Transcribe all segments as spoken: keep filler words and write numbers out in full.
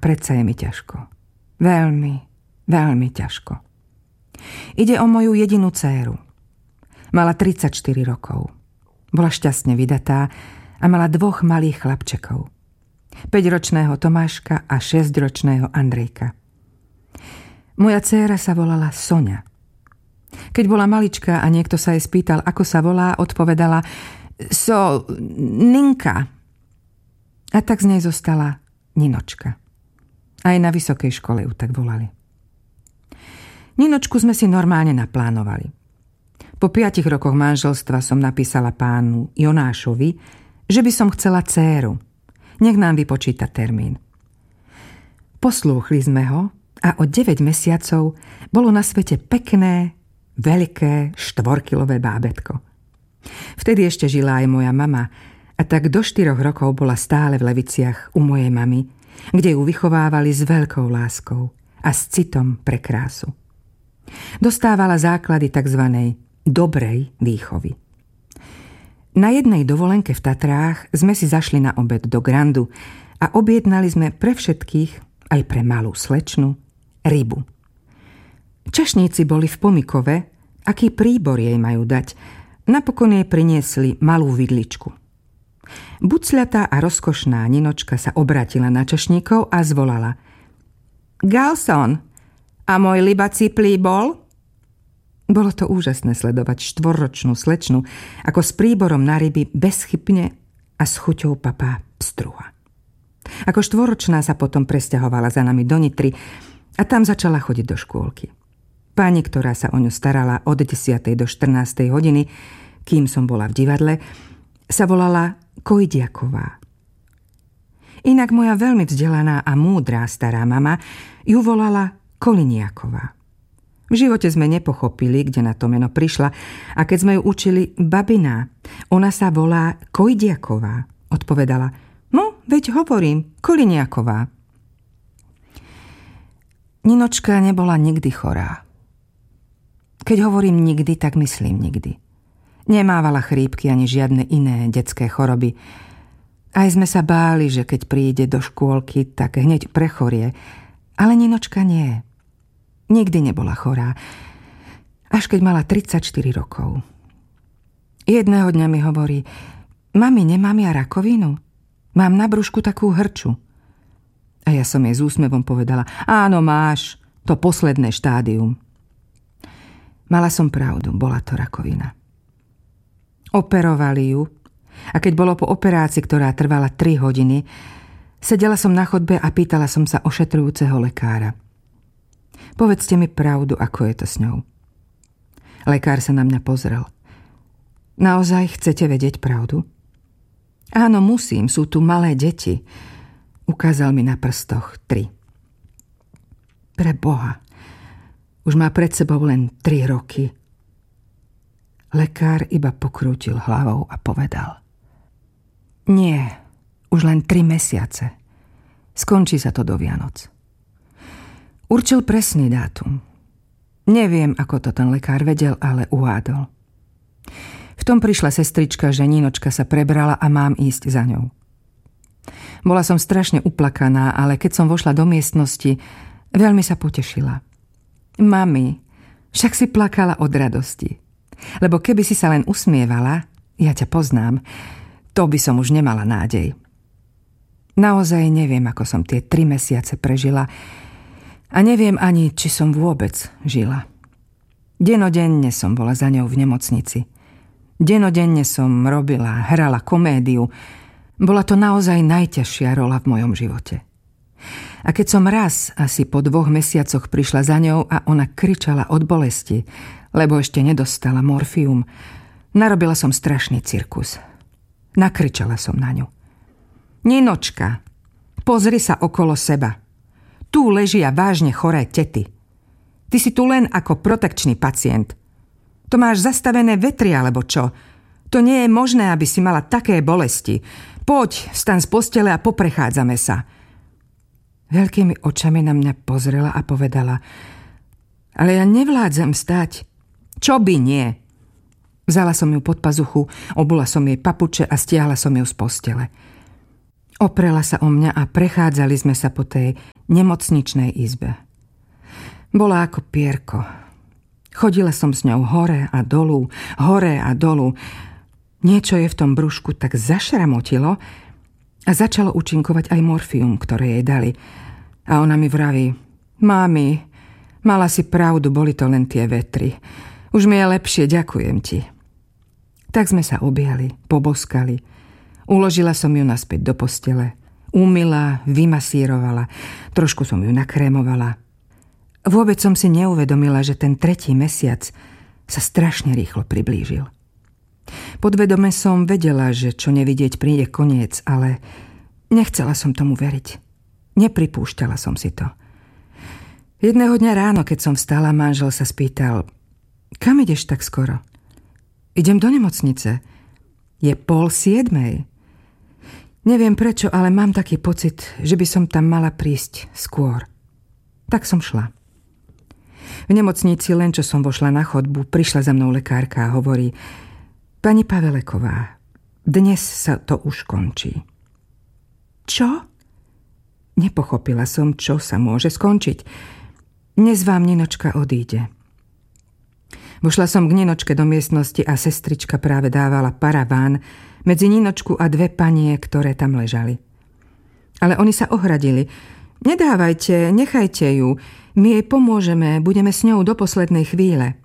predsa je mi ťažko. Veľmi, veľmi ťažko. Ide o moju jedinú dcéru. Mala tridsaťštyri rokov. Bola šťastne vydatá a mala dvoch malých chlapčekov. päťročného Tomáška a šesťročného Andrejka. Moja dcéra sa volala Soňa. Keď bola maličká a niekto sa jej spýtal, ako sa volá, odpovedala So... Ninka. A tak z nej zostala Ninočka. Aj na vysokej škole ju tak volali. Ninočku sme si normálne naplánovali. Po piatich rokoch manželstva som napísala pánu Jonášovi, že by som chcela dcéru. Nech nám vypočíta termín. Poslúchli sme ho a o deväť mesiacov bolo na svete pekné, veľké, štvorkilové bábätko. Vtedy ešte žila aj moja mama a tak do štyroch rokov bola stále v Leviciach u mojej mamy, kde ju vychovávali s veľkou láskou a s citom pre krásu. Dostávala základy tzv. Dobrej výchovy. Na jednej dovolenke v Tatrách sme si zašli na obed do Grandu a objednali sme pre všetkých, aj pre malú slečnu, rybu. Čašníci boli v pomykove, aký príbor jej majú dať. Napokon jej priniesli malú vidličku. Bucľatá a rozkošná Ninočka sa obrátila na čašníkov a zvolala: Galson, a môj libací plíbol? Bolo to úžasné sledovať štvorročnú slečnu, ako s príborom na ryby bezchybne a s chuťou papá pstruha. Ako štvoročná sa potom presťahovala za nami do Nitry a tam začala chodiť do škôlky. Pani, ktorá sa o ňu starala od desiatej do štrnástej hodiny, kým som bola v divadle, sa volala Kojdiaková. Inak moja veľmi vzdelaná a múdrá stará mama ju volala Koliniaková. V živote sme nepochopili, kde na to meno prišla, a keď sme ju učili babina, ona sa volá Kojdiaková, odpovedala: No, veď hovorím, Koliniaková. Ninočka nebola nikdy chorá. Keď hovorím nikdy, tak myslím nikdy. Nemávala chrípky ani žiadne iné detské choroby. Aj sme sa báli, že keď príde do škôlky, tak hneď prechorie. Ale Ninočka nie. Nikdy nebola chorá. Až keď mala tridsaťštyri rokov. Jedného dňa mi hovorí: Mami, nemám ja rakovinu? Mám na brúšku takú hrču. A ja som jej s úsmevom povedala: Áno, máš, to posledné štádium. Mala som pravdu, bola to rakovina. Operovali ju a keď bolo po operácii, ktorá trvala tri hodiny, sedela som na chodbe a pýtala som sa ošetrujúceho lekára: Povedzte mi pravdu, ako je to s ňou. Lekár sa na mňa pozrel: Naozaj chcete vedieť pravdu? Áno, musím, sú tu malé deti. Ukázal mi na prstoch tri. Pre Boha, už má pred sebou len tri roky. Lekár iba pokrútil hlavou a povedal: Nie, už len tri mesiace. Skončí sa to do Vianoc. Určil presný dátum. Neviem, ako to ten lekár vedel, ale uhádol. V tom prišla sestrička, že Ninočka sa prebrala a mám ísť za ňou. Bola som strašne uplakaná, ale keď som vošla do miestnosti, veľmi sa potešila. Mami, však si plakala od radosti. Lebo keby si sa len usmievala, ja ťa poznám, to by som už nemala nádej. Naozaj neviem, ako som tie tri mesiace prežila a neviem ani, či som vôbec žila. Denodenne som bola za ňou v nemocnici. Denodenne som robila, hrala komédiu. Bola to naozaj najťažšia rola v mojom živote. A keď som raz, asi po dvoch mesiacoch prišla za ňou a ona kričala od bolesti, lebo ešte nedostala morfium, narobila som strašný cirkus. Nakričala som na ňu: Ninočka, pozri sa okolo seba. Tu ležia vážne choré tety. Ty si tu len ako protekčný pacient. To máš zastavené vetry, alebo čo? To nie je možné, aby si mala také bolesti. Poď, vstaň z postele a poprechádzame sa. Veľkými očami na mňa pozrela a povedala: Ale ja nevládzem stať. Čo by nie? Vzala som ju pod pazuchu, obula som jej papuče a stiahla som ju z postele. Oprela sa o mňa a prechádzali sme sa po tej nemocničnej izbe. Bola ako pierko. Chodila som s ňou hore a dolu, hore a dolu. Niečo je v tom brúšku tak zašramotilo a začalo účinkovať aj morfium, ktoré jej dali. A ona mi vraví: Mami, mala si pravdu, boli to len tie vetry. Už mi je lepšie, ďakujem ti. Tak sme sa objali, poboskali. Uložila som ju naspäť do postele. Umyla, vymasírovala, trošku som ju nakrémovala. Vôbec som si neuvedomila, že ten tretí mesiac sa strašne rýchlo priblížil. Podvedome som vedela, že čo nevidieť príde koniec, ale nechcela som tomu veriť. Nepripúšťala som si to. Jedného dňa ráno, keď som vstala, manžel sa spýtal: Kam ideš tak skoro? Idem do nemocnice. Je pol siedmej. Neviem prečo, ale mám taký pocit, že by som tam mala prísť skôr. Tak som šla. V nemocnici, len čo som vošla na chodbu, prišla za mnou lekárka a hovorí: Pani Paveleková, dnes sa to už končí. Čo? Nepochopila som, čo sa môže skončiť. Dnes vám Ninočka odíde. Vošla som k Ninočke do miestnosti a sestrička práve dávala paraván medzi Ninočku a dve panie, ktoré tam ležali. Ale oni sa ohradili. Nedávajte, nechajte ju. My jej pomôžeme, budeme s ňou do poslednej chvíle.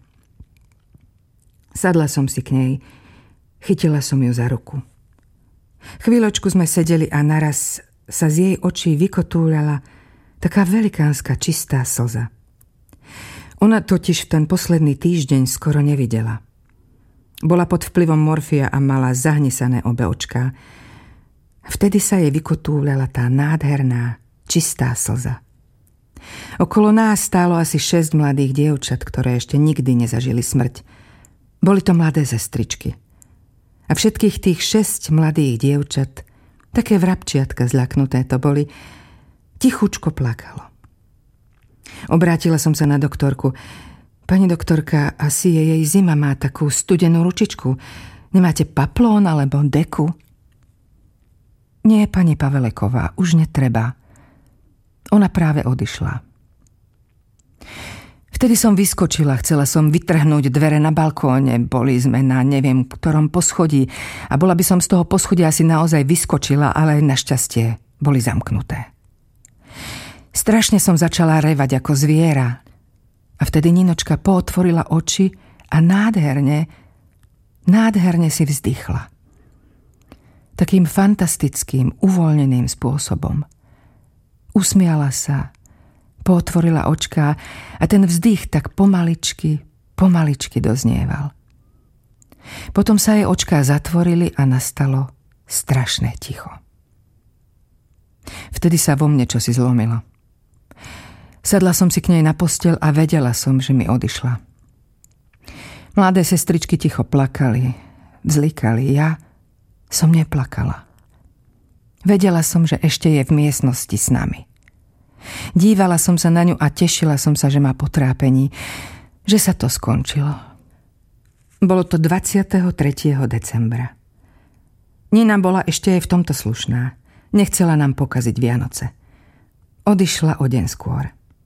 Sadla som si k nej. Chytila som ju za ruku. Chvíľočku sme sedeli a naraz sa z jej očí vykotúľala taká velikánska čistá slza. Ona totiž v ten posledný týždeň skoro nevidela. Bola pod vplyvom morfia a mala zahnisané obe očká. Vtedy sa jej vykotúľala tá nádherná, čistá slza. Okolo nás stálo asi šesť mladých dievčat, ktoré ešte nikdy nezažili smrť. Boli to mladé sestričky. A všetkých tých šesť mladých dievčat, také vrabčiatka zľaknuté to boli, tichučko plakalo. Obrátila som sa na doktorku. Pani doktorka, asi je jej zima, má takú studenú ručičku. Nemáte paplón alebo deku? Nie, pani Paveleková, už netreba. Ona práve odišla. Vtedy som vyskočila, chcela som vytrhnúť dvere na balkóne. Boli sme na neviem ktorom poschodí a bola by som z toho poschodia asi naozaj vyskočila, ale našťastie boli zamknuté. Strašne som začala revať ako zviera. A vtedy Ninočka pootvorila oči a nádherne, nádherne si vzdychla. Takým fantastickým, uvoľneným spôsobom. Usmiala sa, pootvorila očká a ten vzdych tak pomaličky, pomaličky doznieval. Potom sa jej očká zatvorili a nastalo strašné ticho. Vtedy sa vo mne čosi zlomilo. Sadla som si k nej na posteľ a vedela som, že mi odišla. Mladé sestričky ticho plakali, vzlikali. Ja som neplakala. Vedela som, že ešte je v miestnosti s nami. Dívala som sa na ňu a tešila som sa, že má potrápení, že sa to skončilo. Bolo to dvadsiateho tretieho decembra. Nina bola ešte aj v tomto slušná. Nechcela nám pokaziť Vianoce. Odišla o deň skôr.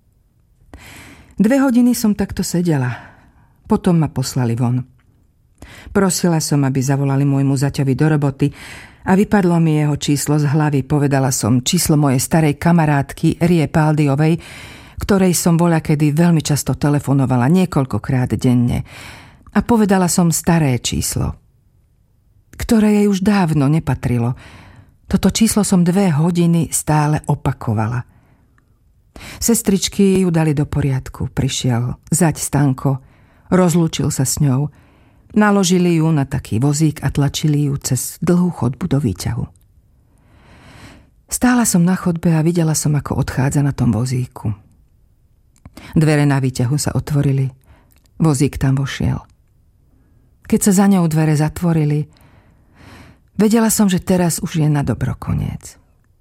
Dve hodiny som takto sedela. Potom ma poslali von. Prosila som, aby zavolali môjmu zaťovi do roboty a vypadlo mi jeho číslo z hlavy. Povedala som číslo mojej starej kamarátky Rie Paldiovej, ktorej som voľakedy veľmi často telefonovala niekoľkokrát denne. A povedala som staré číslo, ktoré jej už dávno nepatrilo. Toto číslo som dve hodiny stále opakovala. Sestričky ju dali do poriadku. Prišiel zať Stanko, rozlúčil sa s ňou, naložili ju na taký vozík a tlačili ju cez dlhú chodbu do výťahu. Stála som na chodbe a videla som, ako odchádza na tom vozíku. Dvere na výťahu sa otvorili, vozík tam vošiel. Keď sa za ňou dvere zatvorili, vedela som, že teraz už je na dobro koniec.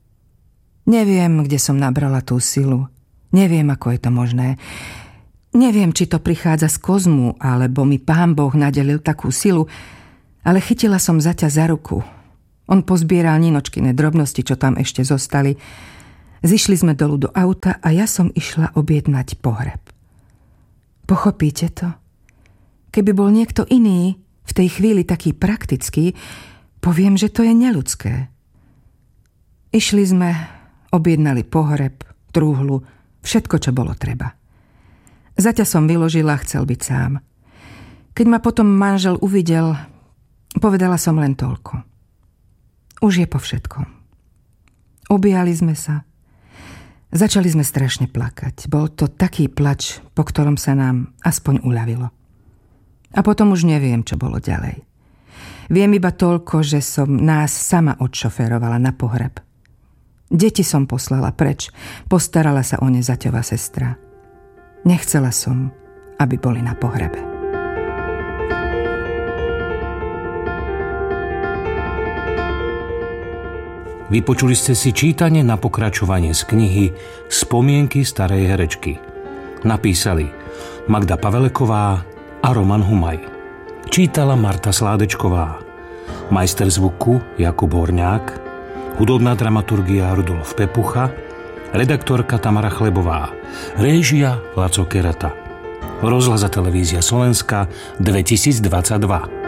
Neviem, kde som nabrala tú silu. Neviem, ako je to možné. Neviem, či to prichádza z kozmu, alebo mi Pán Boh nadelil takú silu, ale chytila som zaťa za ruku. On pozbieral Ninočkine drobnosti, čo tam ešte zostali. Zišli sme dolu do auta a ja som išla objednať pohreb. Pochopíte to? Keby bol niekto iný, v tej chvíli taký praktický, poviem, že to je neľudské. Išli sme, objednali pohreb, trúhlu, všetko, čo bolo treba. Zaťa som vyložila, chcel byť sám. Keď ma potom manžel uvidel, povedala som len toľko. Už je po všetkom. Objali sme sa. Začali sme strašne plakať. Bol to taký plač, po ktorom sa nám aspoň uľavilo. A potom už neviem, čo bolo ďalej. Viem iba toľko, že som nás sama odšoférovala na pohreb. Deti som poslala preč. Postarala sa o ne zaťová sestra. Nechcela som, aby boli na pohrebe. Vypočuli ste si čítanie na pokračovanie z knihy Spomienky starej herečky. Napísali Magda Paveleková a Roman Humaj. Čítala Marta Sládečková. Majster zvuku Jakub Horňák. Hudobná dramaturgia Rudolf Pepucha. Redaktorka Tamara Chlebová. Réžia Laco Kerata. Rozhlas a televízia Slovenska dvetisícdvadsaťdva.